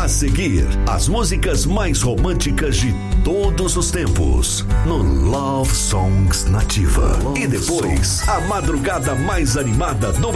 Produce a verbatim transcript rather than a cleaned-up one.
A seguir, as músicas mais românticas de todos os tempos no Love Songs Nativa. Love e depois, Songs. A madrugada mais animada do